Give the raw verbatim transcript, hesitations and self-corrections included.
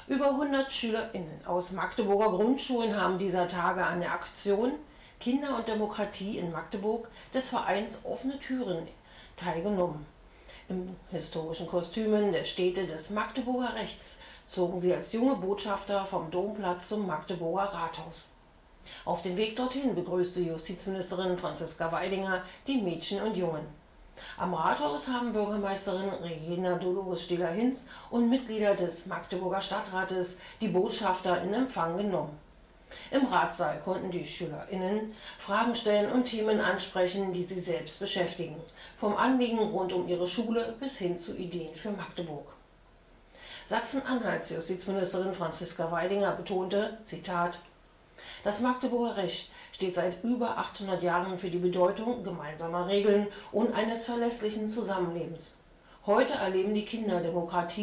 Über hundert SchülerInnen aus Magdeburger Grundschulen haben dieser Tage an der Aktion Kinder und Demokratie in Magdeburg des Vereins Offene Türen teilgenommen. In historischen Kostümen der Städte des Magdeburger Rechts zogen sie als junge Botschafter vom Domplatz zum Magdeburger Rathaus. Auf dem Weg dorthin begrüßte Justizministerin Franziska Weidinger die Mädchen und Jungen. Am Rathaus haben Bürgermeisterin Regina Dolores Stehler-Hinz und Mitglieder des Magdeburger Stadtrates die Botschafter in Empfang genommen. Im Ratssaal konnten die SchülerInnen Fragen stellen und Themen ansprechen, die sie selbst beschäftigen, vom Anliegen rund um ihre Schule bis hin zu Ideen für Magdeburg. Sachsen-Anhalts Justizministerin Franziska Weidinger betonte, Zitat, das Magdeburger Recht steht seit über achthundert Jahren für die Bedeutung gemeinsamer Regeln und eines verlässlichen Zusammenlebens. Heute erleben die Kinder Demokratie